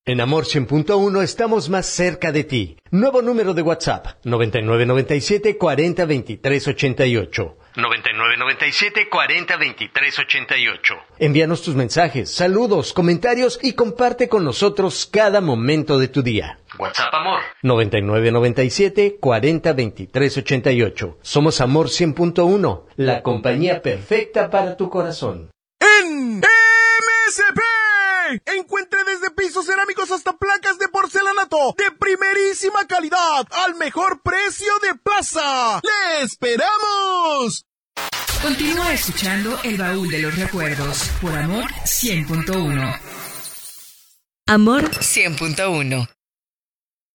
En Amor 100.1 estamos más cerca de ti. Nuevo número de WhatsApp, 9997 40 23 88. 9997 40 23 88. Envíanos tus mensajes, saludos, comentarios y comparte con nosotros cada momento de tu día. WhatsApp Amor 9997 40 23 88. Somos Amor 100.1, la compañía perfecta para tu corazón. En MSP encuentre desde pisos cerámicos hasta placas de porcelanato de primerísima calidad al mejor precio de plaza. ¡Le esperamos! Continúa escuchando El Baúl de los Recuerdos por Amor 100.1. Amor 100.1.